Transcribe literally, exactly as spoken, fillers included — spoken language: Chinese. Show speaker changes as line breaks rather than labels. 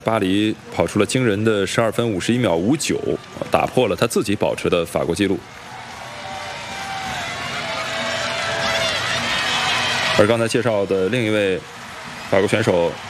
巴黎跑出了惊人的十二分五十一秒五九，打破了他自己保持的法国纪录。而刚才介绍的另一位法国选手